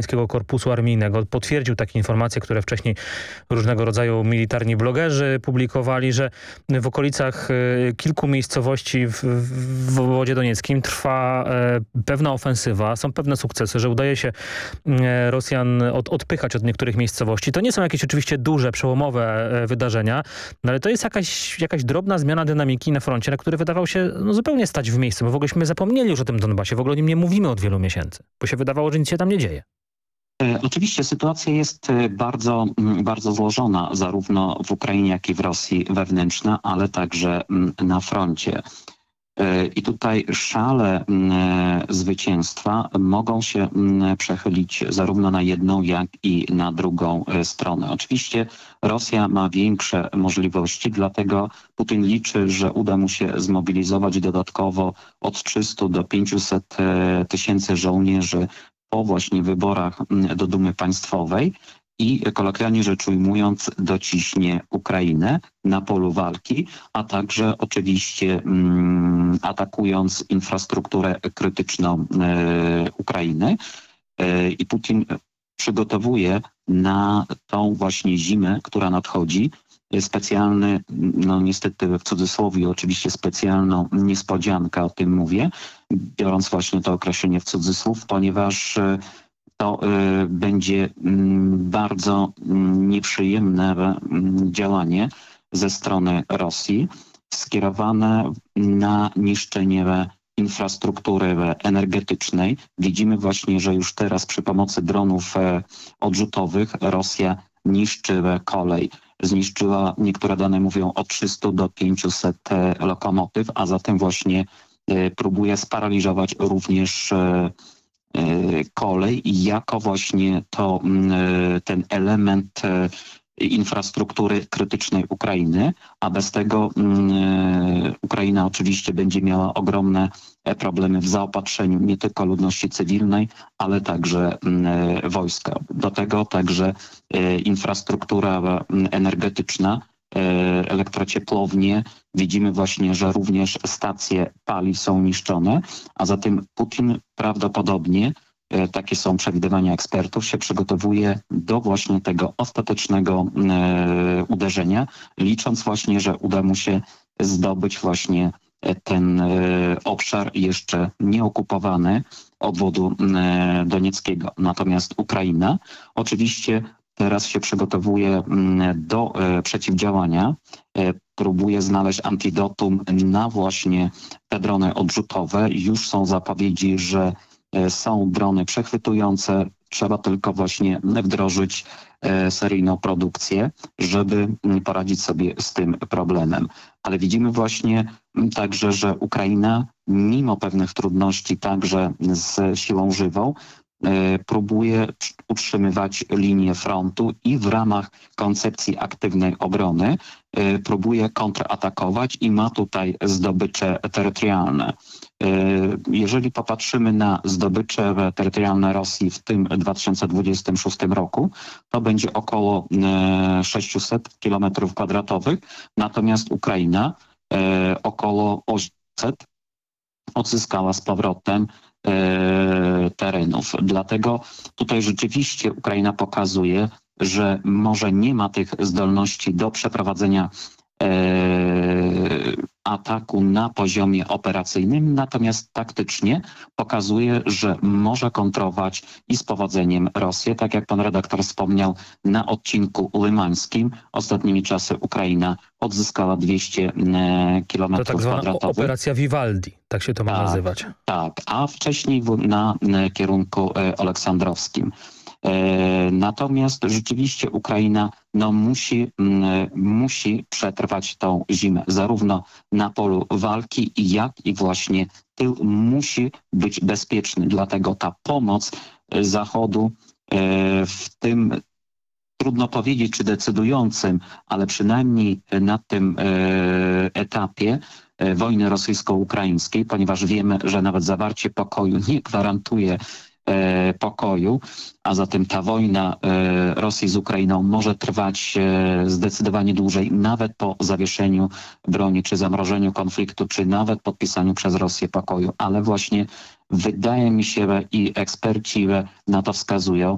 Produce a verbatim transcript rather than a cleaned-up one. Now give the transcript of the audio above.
rosyjskiego korpusu armijnego. Potwierdził takie informacje, które wcześniej różnego rodzaju militarni blogerzy publikowali, że w okolicach kilku miejscowości w, w obwodzie donieckim trwa pewna ofensywa, są pewne sukcesy, że udaje się Rosjan od, odpychać od niektórych miejscowości. To nie są jakieś oczywiście duże, przełomowe wydarzenia, no ale to jest jakaś, jakaś drobna zmiana dynamiki na froncie, na który wydawał się no, zupełnie stać w miejscu. My w ogóleśmy zapomnieli już o tym Donbasie, w ogóle o nim nie mówimy od wielu miesięcy, bo się wydawało, że nic się tam nie dzieje. Oczywiście sytuacja jest bardzo, bardzo złożona, zarówno w Ukrainie, jak i w Rosji wewnętrzna, ale także na froncie. I tutaj szale zwycięstwa mogą się przechylić zarówno na jedną, jak i na drugą stronę. Oczywiście Rosja ma większe możliwości, dlatego Putin liczy, że uda mu się zmobilizować dodatkowo od trzystu do pięciuset tysięcy żołnierzy po właśnie wyborach do Dumy Państwowej i kolokwialnie rzecz ujmując dociśnie Ukrainę na polu walki, a także oczywiście mm, atakując infrastrukturę krytyczną e, Ukrainy. E, I Putin przygotowuje na tą właśnie zimę, która nadchodzi, specjalny, no niestety w cudzysłowie oczywiście specjalną niespodziankę, o tym mówię, biorąc właśnie to określenie w cudzysłów, ponieważ to y, będzie y, bardzo y, nieprzyjemne y, działanie ze strony Rosji skierowane na niszczenie infrastruktury energetycznej. Widzimy właśnie, że już teraz przy pomocy dronów y, odrzutowych Rosja niszczy kolej. Zniszczyła, niektóre dane mówią, od trzystu do pięciuset lokomotyw, a zatem właśnie y, próbuje sparaliżować również y, kolej jako właśnie to ten element infrastruktury krytycznej Ukrainy, a bez tego Ukraina oczywiście będzie miała ogromne problemy w zaopatrzeniu nie tylko ludności cywilnej, ale także wojska. Do tego także infrastruktura energetyczna, elektrociepłownie. Widzimy właśnie, że również stacje paliw są niszczone, a zatem Putin prawdopodobnie, takie są przewidywania ekspertów, się przygotowuje do właśnie tego ostatecznego uderzenia, licząc właśnie, że uda mu się zdobyć właśnie ten obszar jeszcze nieokupowany obwodu donieckiego. Natomiast Ukraina oczywiście teraz się przygotowuje do przeciwdziałania, próbuje znaleźć antidotum na właśnie te drony odrzutowe. Już są zapowiedzi, że są drony przechwytujące. Trzeba tylko właśnie wdrożyć seryjną produkcję, żeby poradzić sobie z tym problemem. Ale widzimy właśnie także, że Ukraina mimo pewnych trudności także z siłą żywą próbuje utrzymywać linię frontu i w ramach koncepcji aktywnej obrony próbuje kontratakować i ma tutaj zdobycze terytorialne. Jeżeli popatrzymy na zdobycze terytorialne Rosji w tym dwa tysiące dwudziestym szóstym roku, to będzie około sześćset kilometrów kwadratowych, natomiast Ukraina około osiemset odzyskała z powrotem terenów. Dlatego tutaj rzeczywiście Ukraina pokazuje, że może nie ma tych zdolności do przeprowadzenia ataku na poziomie operacyjnym, natomiast taktycznie pokazuje, że może kontrować i z powodzeniem Rosję. Tak jak pan redaktor wspomniał, na odcinku limańskim ostatnimi czasy Ukraina odzyskała dwieście kilometrów to tak zwana kwadratowych. operacja Vivaldi, tak się to ma tak, nazywać. Tak, a wcześniej na kierunku aleksandrowskim. Natomiast rzeczywiście Ukraina no, musi, musi przetrwać tą zimę, zarówno na polu walki, jak i właśnie tył musi być bezpieczny. Dlatego ta pomoc Zachodu w tym, trudno powiedzieć, czy decydującym, ale przynajmniej na tym etapie wojny rosyjsko-ukraińskiej, ponieważ wiemy, że nawet zawarcie pokoju nie gwarantuje pokoju, a zatem ta wojna Rosji z Ukrainą może trwać zdecydowanie dłużej, nawet po zawieszeniu broni, czy zamrożeniu konfliktu, czy nawet podpisaniu przez Rosję pokoju. Ale właśnie wydaje mi się i eksperci na to wskazują,